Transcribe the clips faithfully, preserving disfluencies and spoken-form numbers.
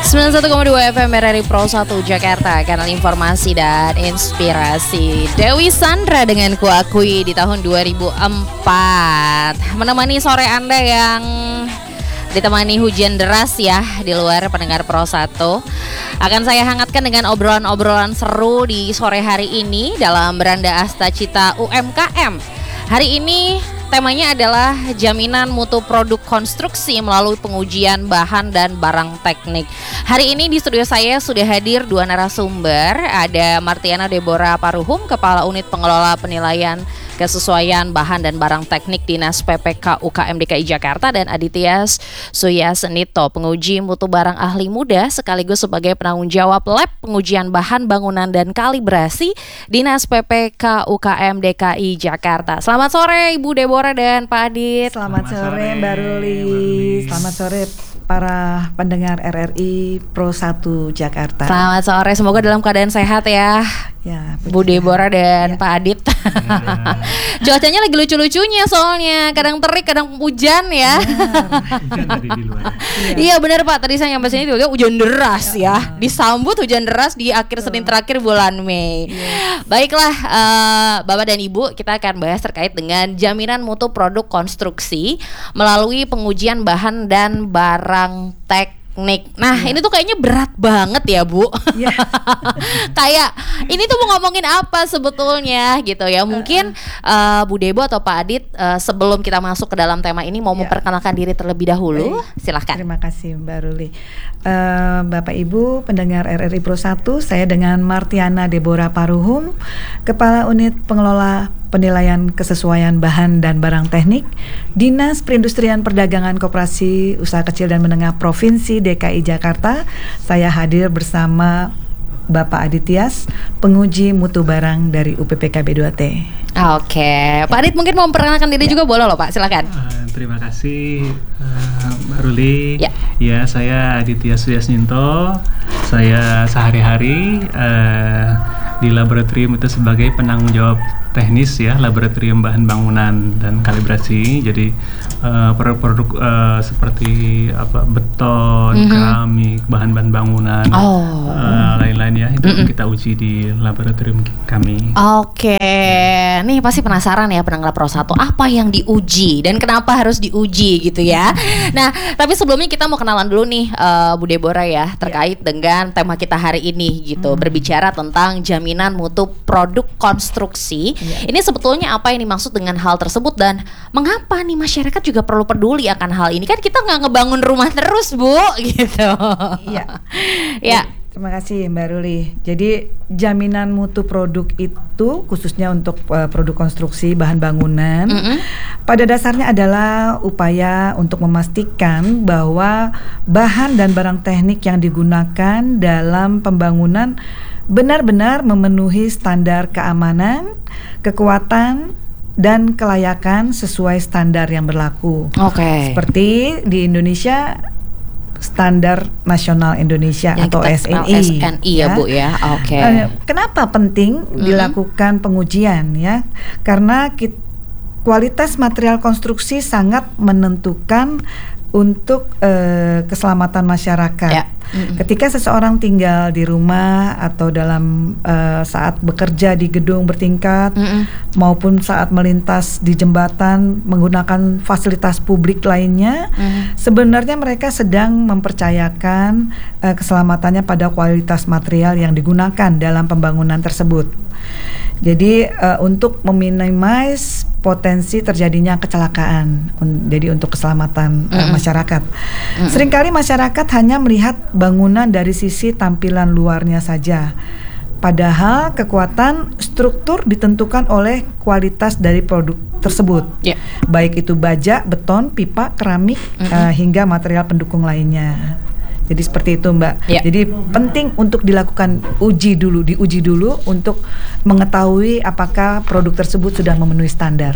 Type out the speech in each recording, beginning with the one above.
sembilan puluh satu koma dua F M R R I Pro satu Jakarta, kanal informasi dan inspirasi. Dewi Sandra dengan Kuakui di tahun dua ribu empat menemani sore Anda yang ditemani hujan deras ya di luar pendengar Pro satu. Akan saya hangatkan dengan obrolan-obrolan seru di sore hari ini dalam Beranda Asta Cita U M K M. Hari ini temanya adalah jaminan mutu produk konstruksi melalui pengujian bahan dan barang teknik. Hari ini di studio saya sudah hadir dua narasumber. Ada Martiana Deborah Paruhum, Kepala Unit Pengelola Penilaian Kesesuaian Bahan dan Barang Teknik Dinas P P K U K M D K I Jakarta, dan Aditya Suyasenito, penguji mutu barang ahli muda sekaligus sebagai penanggung jawab lab pengujian bahan bangunan dan kalibrasi Dinas P P K U K M D K I Jakarta. Selamat sore Ibu Deborah dan Pak Adit. Selamat, Selamat sore Mbak Ruli. Selamat sore para pendengar R R I Pro satu Jakarta. Selamat sore, semoga dalam keadaan sehat ya. Ya, Bu Deborah dan ya. Pak Adit. Ya. Cuacanya lagi lucu-lucunya soalnya, kadang terik, kadang hujan ya. Hujan tadi di luar. Iya benar Pak, tadi saya nyampe sini tuh hujan deras ya. ya. Disambut hujan deras di akhir Senin terakhir bulan Mei. Ya. Baiklah, uh, Bapak dan Ibu, kita akan bahas terkait dengan jaminan mutu produk konstruksi melalui pengujian bahan dan barang teknik. Nah ya. Ini tuh kayaknya berat banget ya Bu ya. Kayak ini tuh mau ngomongin apa sebetulnya gitu ya. Mungkin uh, Bu Debo atau Pak Adit, uh, sebelum kita masuk ke dalam tema ini mau ya. memperkenalkan diri terlebih dahulu. Baik. Silahkan. Terima kasih Mbak Ruli. uh, Bapak Ibu pendengar R R I Pro satu, saya dengan Martiana Deborah Paruhum, Kepala Unit Pengelola Penilaian Kesesuaian Bahan dan Barang Teknik Dinas Perindustrian Perdagangan Koperasi Usaha Kecil dan Menengah Provinsi D K I Jakarta. Saya hadir bersama Bapak Adityas, penguji mutu barang dari U P P K B dua T. Oke, Pak Adit mungkin mau memperkenalkan diri ya. juga boleh loh Pak, silakan. Uh, terima kasih uh, Mbak Ruli. Ya. ya, saya Aditya Suyasenito. Saya sehari-hari uh, di laboratorium itu sebagai penanggung jawab teknis ya, laboratorium bahan bangunan dan kalibrasi. Jadi uh, produk-produk uh, seperti apa beton, mm-hmm. keramik, bahan-bahan bangunan, oh. uh, lain-lain ya, itu mm-hmm. kita uji di laboratorium kami. Oke, nih pasti penasaran ya pendengar Pro satu, apa yang diuji dan kenapa harus diuji gitu ya. Nah, tapi sebelumnya kita mau kenalan dulu nih uh, Bu Deborah ya, terkait yeah. dengan tema kita hari ini gitu, mm. berbicara tentang jaminan mutu produk konstruksi. Yeah. Ini sebetulnya apa yang dimaksud dengan hal tersebut dan mengapa nih masyarakat juga perlu peduli akan hal ini? Kan kita nggak ngebangun rumah terus Bu, gitu. Iya. Ya. Terima kasih Mbak Ruli. Jadi jaminan mutu produk itu khususnya untuk uh, produk konstruksi bahan bangunan, mm-hmm. pada dasarnya adalah upaya untuk memastikan bahwa bahan dan barang teknik yang digunakan dalam pembangunan benar-benar memenuhi standar keamanan, kekuatan, dan kelayakan sesuai standar yang berlaku. Oke. Okay. Seperti di Indonesia, Standar Nasional Indonesia yang atau S N I. S N I ya, ya Bu ya. Oke. Okay. Uh, kenapa penting mm-hmm. dilakukan pengujian ya? Karena kita, kualitas material konstruksi sangat menentukan untuk uh, keselamatan masyarakat. Ya. Mm-hmm. Ketika seseorang tinggal di rumah atau dalam uh, saat bekerja di gedung bertingkat, mm-hmm. maupun saat melintas di jembatan menggunakan fasilitas publik lainnya, mm-hmm. sebenarnya mereka sedang mempercayakan uh, keselamatannya pada kualitas material yang digunakan dalam pembangunan tersebut. Jadi uh, untuk meminimais potensi terjadinya kecelakaan, un- jadi untuk keselamatan mm-hmm. uh, masyarakat. Mm-hmm. Seringkali masyarakat hanya melihat bangunan dari sisi tampilan luarnya saja, padahal kekuatan struktur ditentukan oleh kualitas dari produk tersebut, yeah. baik itu baja, beton, pipa, keramik, mm-hmm. uh, hingga material pendukung lainnya. Jadi seperti itu Mbak. Ya. Jadi penting untuk dilakukan uji dulu, diuji dulu untuk mengetahui apakah produk tersebut sudah memenuhi standar.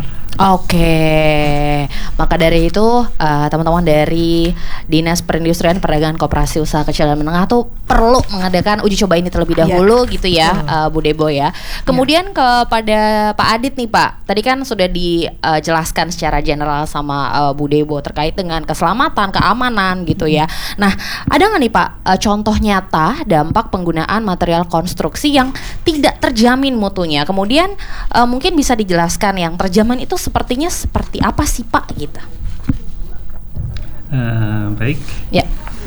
Oke, maka dari itu uh, teman-teman dari Dinas Perindustrian Perdagangan Koperasi Usaha Kecil dan Menengah tuh perlu mengadakan uji coba ini terlebih dahulu ya. gitu ya, uh, Bu Debo ya. Kemudian ya. kepada Pak Adit nih Pak, tadi kan sudah dijelaskan secara general sama uh, Bu Debo terkait dengan keselamatan, keamanan gitu ya. Nah, ada Ada nggak nih Pak uh, contoh nyata dampak penggunaan material konstruksi yang tidak terjamin mutunya? Kemudian uh, mungkin bisa dijelaskan yang terjamin itu sepertinya seperti apa sih Pak gitu? Uh, baik. Ya.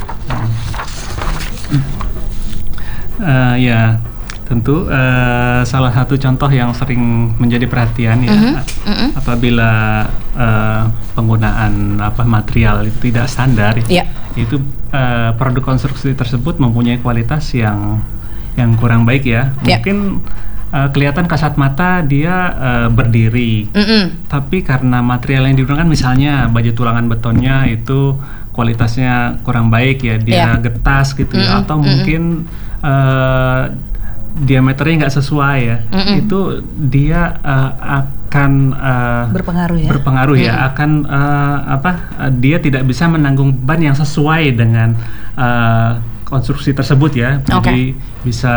Uh, ya. Tentu uh, salah satu contoh yang sering menjadi perhatian ya mm-hmm. Mm-hmm. apabila uh, penggunaan apa material itu tidak standar, yeah. itu uh, produk konstruksi tersebut mempunyai kualitas yang yang kurang baik ya. Yeah. Mungkin uh, kelihatan kasat mata dia uh, berdiri, mm-hmm. tapi karena material yang digunakan misalnya baja tulangan betonnya itu kualitasnya kurang baik ya, dia yeah. getas gitu mm-hmm. ya, atau mm-hmm. mungkin uh, diameternya nggak sesuai ya, mm-mm. itu dia uh, akan uh, berpengaruh ya, berpengaruh ya, mm-hmm. akan uh, apa? Uh, dia tidak bisa menanggung beban yang sesuai dengan uh, konstruksi tersebut ya, okay. jadi bisa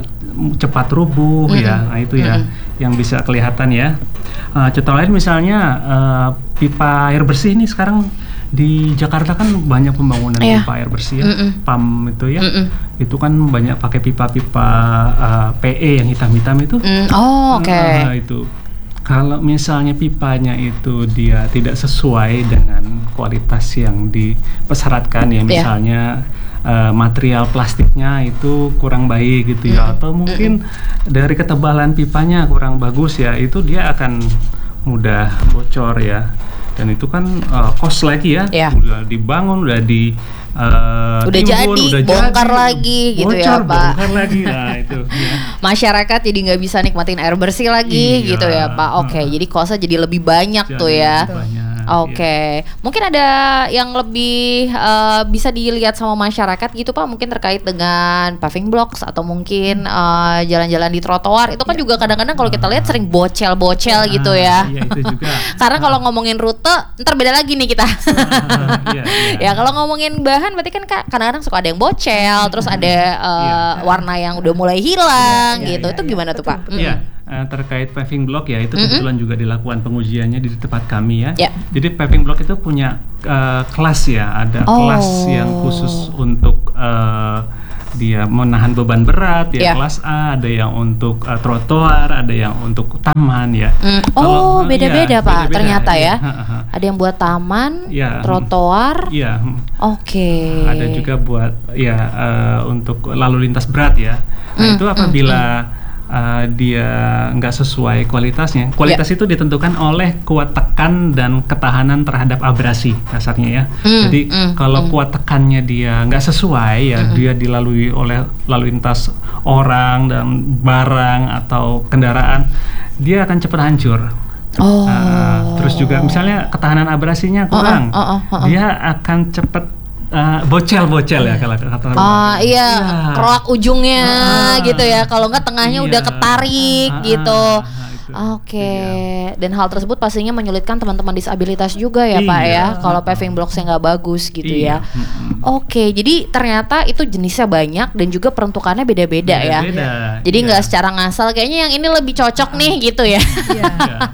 cepat rubuh mm-hmm. ya, nah itu ya mm-hmm. yang bisa kelihatan ya. Uh, contoh lain misalnya uh, pipa air bersih ini sekarang di Jakarta kan banyak pembangunan yeah. pipa air bersih ya, Mm-mm. P A M itu ya, Mm-mm. itu kan banyak pakai pipa-pipa uh, P E yang hitam-hitam itu. Mm. Oh, oke. Okay. Uh, itu kalau misalnya pipanya itu dia tidak sesuai dengan kualitas yang dipersyaratkan ya, misalnya yeah. uh, material plastiknya itu kurang baik gitu ya, mm. atau mungkin mm. dari ketebalan pipanya kurang bagus ya, itu dia akan mudah bocor ya. Dan itu kan uh, cost lagi ya, yeah. udah dibangun, udah di uh, udah timbun, jadi, udah bongkar jadi, lagi gitu bocor, ya Pak. Bongkar lagi, nah itu. Ya. Masyarakat jadi nggak bisa nikmatin air bersih lagi Iya. gitu ya Pak. Oke, okay, jadi costnya jadi lebih banyak Jadi tuh ya. banyak. Oke, okay. Ya. Mungkin ada yang lebih uh, bisa dilihat sama masyarakat gitu Pak, mungkin terkait dengan paving blocks atau mungkin uh, jalan-jalan di trotoar itu kan ya. Juga kadang-kadang kalau kita lihat sering bocel-bocel ah, gitu ya. Iya itu juga. Karena kalau ngomongin rute, ntar beda lagi nih kita. Ah, iya, iya. Ya kalau ngomongin bahan, berarti kan kadang-kadang suka ada yang bocel, terus ada uh, ya. warna yang udah mulai hilang ya, gitu. ya, Itu ya, gimana ya, tuh Pak? Iya. Uh, terkait paving block ya, itu kebetulan mm-hmm. juga dilakukan pengujiannya di tempat kami ya. Yeah. Jadi paving block itu punya uh, kelas ya, ada oh. kelas yang khusus untuk uh, dia menahan beban berat ya, yeah. kelas A, ada yang untuk uh, trotoar, ada yang untuk taman ya. Mm. Oh, Kalau, beda-beda ya, Pak, beda-beda, ternyata ya. ya. Ada yang buat taman, ya. trotoar. Iya. Oke. Okay. Ada juga buat ya uh, untuk lalu lintas berat ya. Nah, mm. itu apabila mm. Uh, dia nggak sesuai kualitasnya. Kualitas yeah. itu ditentukan oleh kuat tekan dan ketahanan terhadap abrasi kasarnya ya. Mm, Jadi mm, kalau mm. kuat tekannya dia nggak sesuai ya, mm. dia dilalui oleh lalu lintas orang dan barang atau kendaraan, dia akan cepat hancur. Oh. Uh, terus juga misalnya ketahanan abrasinya kurang, oh, oh, oh, oh, oh. dia akan cepat Uh, bocel-bocel ya kalau kata. Oh iya, ya. Keroak ujungnya ah, gitu ya. Kalau nggak tengahnya iya. udah ketarik ah, gitu. Ah, Oke, okay. Dan hal tersebut pastinya menyulitkan teman-teman disabilitas juga ya iya. Pak ya. Kalau paving blocks-nya nggak bagus gitu iya. ya. Oke, okay. Jadi ternyata itu jenisnya banyak dan juga peruntukannya beda-beda ya. Beda. Jadi nggak iya. secara ngasal. Kayaknya yang ini lebih cocok uh, nih gitu ya. Iya.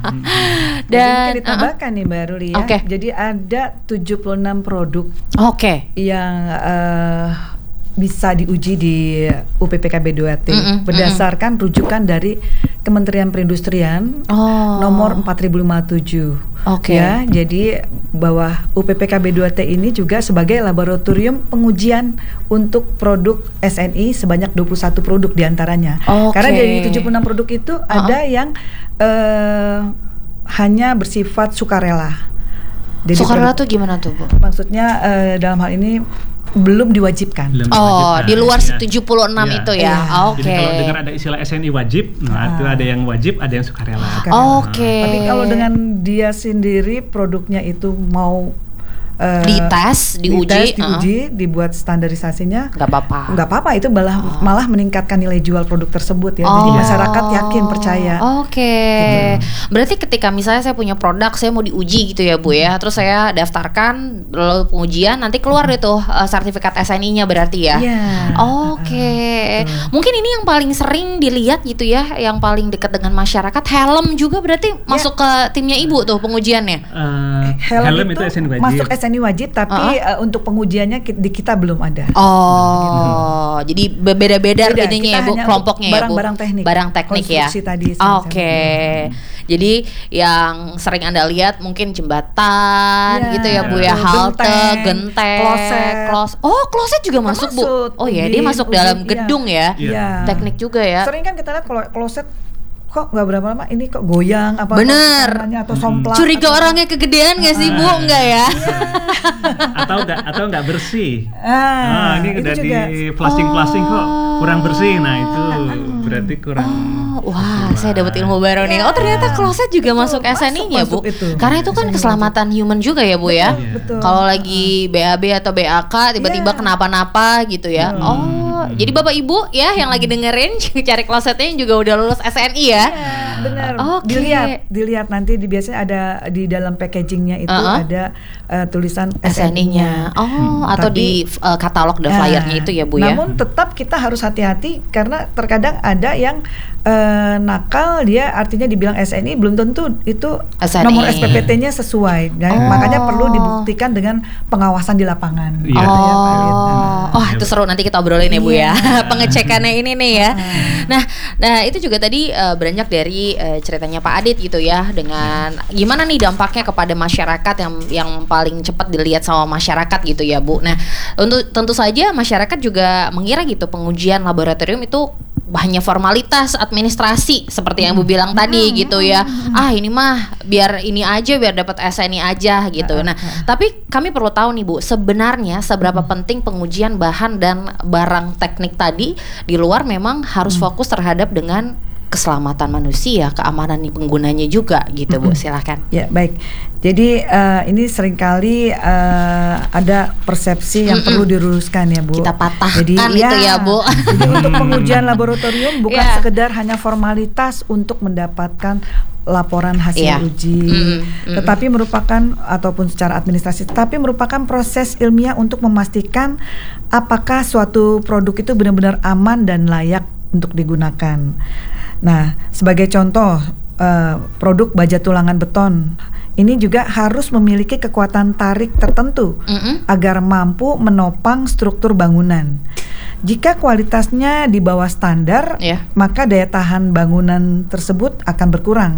Dan kita tambahkan uh, nih Mbak Ruli ya. Okay. Jadi ada tujuh puluh enam produk. Oke. Okay. Yang uh, bisa diuji di U P P K B dua T mm-mm, berdasarkan mm-mm. rujukan dari Kementerian Perindustrian oh. nomor empat ribu lima puluh tujuh. Oke. Okay. Ya, jadi bahwa U P P K B dua T ini juga sebagai laboratorium pengujian untuk produk S N I sebanyak dua puluh satu produk diantaranya. Okay. Karena dari tujuh puluh enam produk itu uh-huh. ada yang uh, hanya bersifat sukarela. Jadi sukarela tuh gimana tuh Bu? Maksudnya uh, dalam hal ini belum diwajibkan. Belum oh, diwajibkan. Di luar ya. tujuh puluh enam ya. Itu ya. ya. Oke. Okay. Jadi kalau dengar ada istilah S N I wajib, nah ah. itu ada yang wajib, ada yang sukarela. sukarela. Oke. Okay. Tapi kalau dengan dia sendiri produknya itu mau uh, dites, diuji, dites, diuji, uh-huh. dibuat standarisasinya, nggak apa-apa. Nggak apa-apa, itu malah oh. malah meningkatkan nilai jual produk tersebut ya. Oh. Jadi masyarakat yakin, percaya. Oke. Okay. Gitu. Berarti ketika misalnya saya punya produk, saya mau diuji gitu ya Bu ya, terus saya daftarkan lalu pengujian, nanti keluar deh tuh uh, sertifikat S N I-nya berarti ya. Iya. Oke. Okay. Uh, Mungkin ini yang paling sering dilihat gitu ya, yang paling dekat dengan masyarakat. Helm juga berarti yeah. masuk ke timnya Ibu tuh pengujiannya. Uh, helm, helm itu, itu S N I wajib. Masuk S N S N I wajib, tapi uh-huh. uh, untuk pengujiannya ki- di kita belum ada. Oh, gitu. Jadi beda-beda Beda, ininya ya kita Bu, hanya kelompoknya ya Bu. barang-barang teknik, Barang teknik ya. konstruksi tadi. Oke. semacam itu. Jadi yang sering Anda lihat mungkin jembatan Ya, gitu ya Bu ya, betul. halte, Genteng, genteng, kloset. klos. Oh, kloset juga masuk Bu. Termasuk, Oh ya, uji- dia masuk uji, dalam iya. gedung ya. Iya. Teknik juga ya. Sering kan kita lihat kalau kloset kok nggak berapa lama ini kok goyang apa Bener. atau somplak. Curiga atau- orangnya kegedean nggak sih Bu? Enggak ya? atau nggak atau nggak bersih. Ah, Ah, ini itu udah di juga. plasting-plasting kok kurang bersih. Nah, itu Hmm. berarti kurang. Oh, wah, saya dapat ilmu baru nih. Oh, ternyata kloset juga masuk S N I-nya, Bu. masuk itu. Karena itu kan keselamatan human juga ya, Bu ya. Iya. Betul. Kalau lagi B A B atau B A K tiba-tiba Iya. kenapa-napa gitu ya. Hmm. Oh, jadi Bapak Ibu ya yang lagi dengerin cari klosetnya juga udah lulus S N I ya. Iya, benar. Oke. Dilihat, dilihat nanti di biasanya ada di dalam packagingnya itu Uh-uh. ada uh, tulisan S N I-nya. Oh, atau Tapi- di uh, katalog dan flyernya Nah, itu ya, Bu ya. Namun tetap kita harus hati-hati karena terkadang ada yang eh, nakal, dia artinya dibilang S N I belum tentu itu S N I. nomor S P P T-nya sesuai. Dan Oh. makanya perlu dibuktikan dengan pengawasan di lapangan. Iya. Gitu ya, Pak Lid. Oh, oh itu seru nanti kita obrolin ya Bu ya. Iya. Pengecekannya ini nih ya. Nah, nah itu juga tadi uh, beranjak dari uh, ceritanya Pak Adit gitu ya, dengan gimana nih dampaknya kepada masyarakat yang yang paling cepat dilihat sama masyarakat gitu ya Bu. Nah, untuk tentu saja masyarakat juga mengira gitu pengujian laboratorium itu hanya formalitas administrasi seperti yang Bu bilang tadi gitu ya. Ah ini mah biar ini aja, biar dapat S N I aja gitu. Nah, tapi kami perlu tahu nih Bu, sebenarnya seberapa penting pengujian bahan dan barang teknik tadi di luar memang harus fokus terhadap dengan keselamatan manusia, keamanan nih penggunanya juga gitu Bu. Silakan. Ya baik. Jadi eh, ini seringkali eh, ada persepsi yang Mm-mm. perlu diluruskan ya Bu. Kita patahkan Jadi, itu ya, Bu. Jadi untuk pengujian laboratorium bukan Ya. sekedar hanya formalitas untuk mendapatkan laporan hasil Iya. uji, Mm, mm. tetapi merupakan ataupun secara administrasi, tetapi merupakan proses ilmiah untuk memastikan apakah suatu produk itu benar-benar aman dan layak untuk digunakan. Nah, sebagai contoh, eh, produk baja tulangan beton ini juga harus memiliki kekuatan tarik tertentu Mm-mm. agar mampu menopang struktur bangunan. Jika kualitasnya di bawah standar, Ya. maka daya tahan bangunan tersebut akan berkurang.